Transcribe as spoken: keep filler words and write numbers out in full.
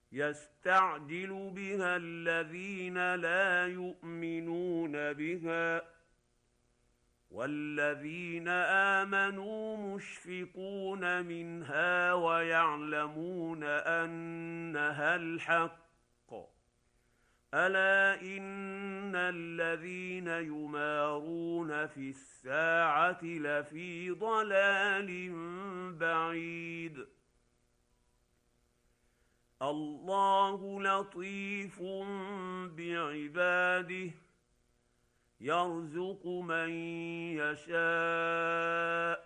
يستعجل بها الذين لا يؤمنون بها، والذين امنوا مشفقون منها ويعلمون انها الحق. الا ان الذين يمارون في الساعه لفي ضلال بعيد. الله لطيف بعباده، يرزق من يشاء